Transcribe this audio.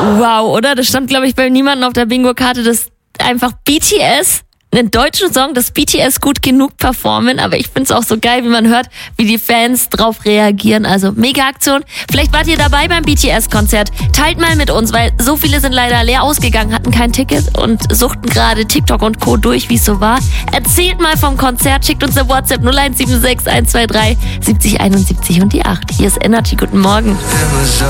Wow, oder? Das stand, glaube ich, bei niemandem auf der Bingo-Karte, dass einfach BTS einen deutschen Song, das BTS gut genug performen, aber ich find's auch so geil, wie man hört, wie die Fans drauf reagieren. Also mega Aktion. Vielleicht wart ihr dabei beim BTS-Konzert. Teilt mal mit uns, weil so viele sind leider leer ausgegangen, hatten kein Ticket und suchten gerade TikTok und Co. durch, wie es so war. Erzählt mal vom Konzert, schickt uns eine WhatsApp 0176 123 70 71 und die 8. Hier ist Energy, guten Morgen.